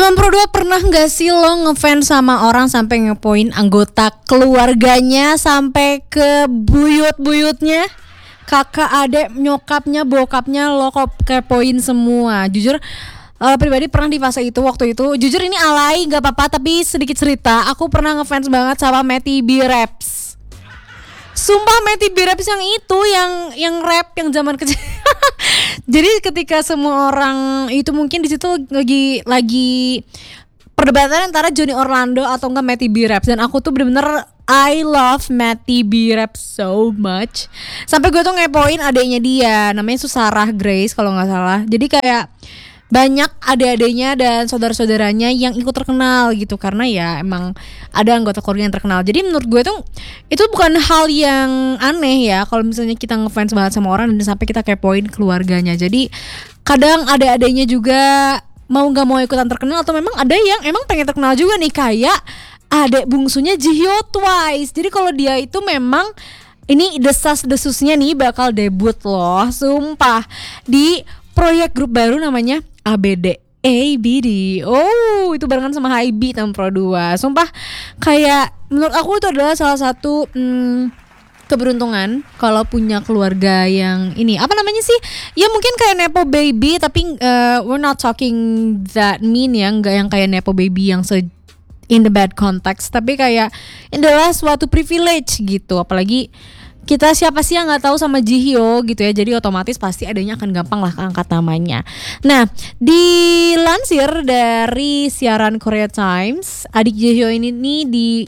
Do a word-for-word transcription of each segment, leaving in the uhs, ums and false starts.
Teman Pro dua pernah gak sih lo ngefans sama orang sampai ngepoin anggota keluarganya sampai ke buyut-buyutnya? Kakak, adek, nyokapnya, bokapnya lo kok kepoin semua. Jujur uh, pribadi pernah di fase itu waktu itu. Jujur ini alay gak apa-apa, tapi sedikit cerita. Aku pernah ngefans banget sama Matty B Raps. Sumpah Matty B Raps yang itu, yang yang rap yang zaman kecil. Jadi ketika semua orang itu mungkin di situ lagi lagi perdebatan antara Johnny Orlando atau enggak Matty B Raps, dan aku tuh bener-bener I love Matty B Raps so much. Sampai gue tuh ngepoin adeknya dia, namanya Susarah Grace kalau nggak salah. Jadi kayak banyak adik-adiknya dan saudara-saudaranya yang ikut terkenal gitu, karena ya emang ada anggota keluarga yang terkenal. Jadi menurut gue tuh itu bukan hal yang aneh ya kalau misalnya kita ngefans banget sama orang dan sampai kita kepoin keluarganya. Jadi kadang adik-adiknya juga mau nggak mau ikutan terkenal, atau memang ada yang emang pengen terkenal juga nih, kayak adek bungsunya Jihyo Twice. Jadi kalau dia itu memang ini desas-desusnya nih bakal debut loh, sumpah, di proyek grup baru namanya A B D. A B D. Oh, itu barengan sama Hybe Teman Pro dua. Sumpah kayak menurut aku itu adalah salah satu hmm, keberuntungan kalau punya keluarga yang ini. Apa namanya sih? Ya mungkin kayak nepo baby, tapi uh, we're not talking that mean ya, enggak yang kayak nepo baby yang se in the bad context, tapi kayak adalah suatu privilege gitu. Apalagi kita siapa sih yang nggak tahu sama Jihyo gitu ya, jadi otomatis pasti adanya akan gampang lah keangkat namanya. Nah, dilansir dari siaran Korea Times, adik Jihyo ini nih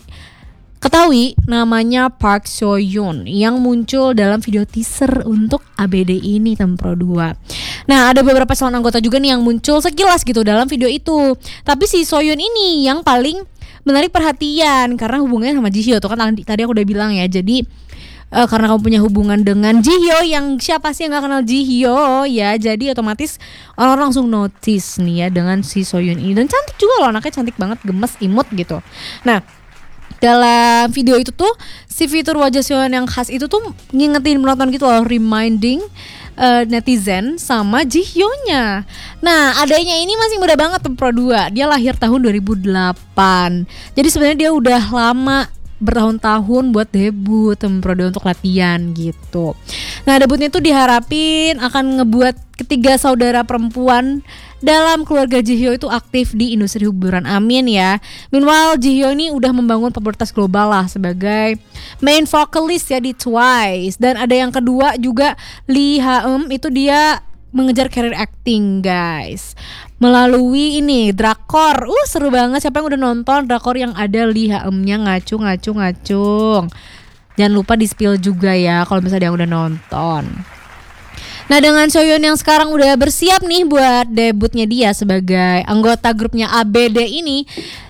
diketahui namanya Park Seo Yoon yang muncul dalam video teaser untuk A B D ini Teman Pro dua. Nah, ada beberapa calon anggota juga nih yang muncul sekilas gitu dalam video itu. Tapi si Seo Yoon ini yang paling menarik perhatian karena hubungannya sama Jihyo tuh kan tadi aku udah bilang ya. Jadi Uh, karena kamu punya hubungan dengan Jihyo, yang siapa sih yang gak kenal Jihyo ya, jadi otomatis orang langsung notice nih ya dengan si Seo Yoon ini. Dan cantik juga loh, anaknya cantik banget, gemes, imut gitu. Nah, dalam video itu tuh si fitur wajah Seo Yoon yang khas itu tuh ngingetin penonton gitu loh, reminding uh, netizen sama Jihyo-nya. Nah, adanya ini masih muda banget Teman Pro dua. Dia lahir tahun dua ribu delapan. Jadi sebenarnya dia udah lama bertahun-tahun buat debut Teman Pro dua untuk latihan gitu. Nah, debutnya tuh diharapin akan ngebuat ketiga saudara perempuan dalam keluarga Jihyo itu aktif di industri hiburan. Amin ya. Meanwhile, Jihyo ini udah membangun popularitas global lah sebagai main vocalist ya di Twice. Dan ada yang kedua juga, Lee Ha-eum, itu dia mengejar karir acting guys melalui ini drakor. Uh seru banget. Siapa yang udah nonton drakor yang ada Lee Ha-eumnya ngacung ngacung ngacung? Jangan lupa di spill juga ya kalau misalnya yang udah nonton. Nah, dengan Seo Yoon yang sekarang udah bersiap nih buat debutnya dia sebagai anggota grupnya A B D ini,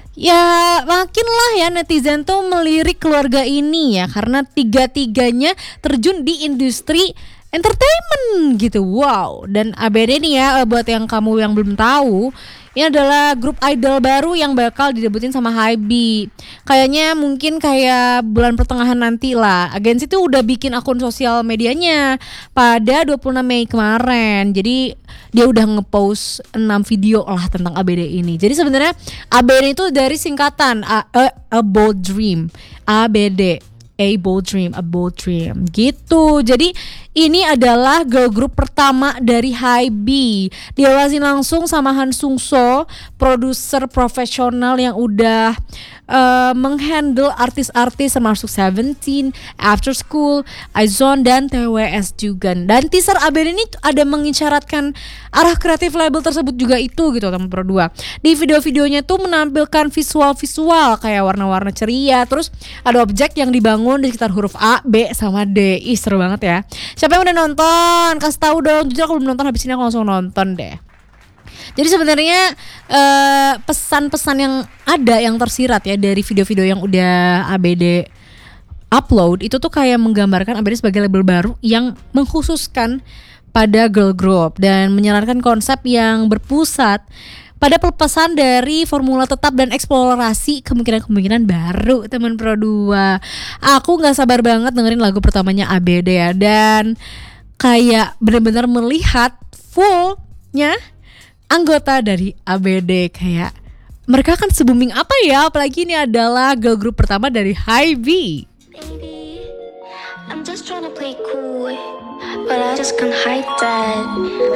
ya makin lah ya netizen tuh melirik keluarga ini ya, karena tiga-tiganya terjun di industri entertainment gitu. Wow. Dan A B D nih ya, buat yang kamu yang belum tahu, ini adalah grup idol baru yang bakal didebutin sama Hybe. Kayaknya mungkin kayak bulan pertengahan nanti lah. Agensi tuh udah bikin akun sosial medianya pada dua puluh enam Mei kemarin. Jadi dia udah ngepost enam video lah tentang A B D ini. Jadi sebenarnya A B D itu dari singkatan A, a, a Bold Dream. A B D, A Bold Dream, A Bold Dream gitu. Jadi ini adalah girl group pertama dari Hybe. Diawasi langsung sama Han Sung So, produser profesional yang udah uh, menghandle artis-artis termasuk Seventeen, After School, Aizone, dan T W S juga. Dan teaser A B D ini ada mengisyaratkan arah kreatif label tersebut juga itu gitu Teman Pro dua. Di video-videonya tuh menampilkan visual-visual kayak warna-warna ceria. Terus ada objek yang dibangun di sekitar huruf A, B, sama D. Ih seru banget ya. Siapa yang udah nonton? Kasih tahu dong. Jujur aku belum nonton, habis ini aku langsung nonton deh. Jadi sebenarnya uh, pesan-pesan yang ada yang tersirat ya dari video-video yang udah A B D upload itu tuh kayak menggambarkan A B D sebagai label baru yang mengkhususkan pada girl group dan menyarankan konsep yang berpusat pada pelepasan dari formula tetap dan eksplorasi kemungkinan-kemungkinan baru Teman Pro dua. Aku gak sabar banget dengerin lagu pertamanya A B D ya. Dan kayak benar-benar melihat fullnya anggota dari A B D. Kayak mereka kan se-booming apa ya? Apalagi ini adalah girl group pertama dari HYBE. Baby, I'm just trying to play cool, but I just can't hide that.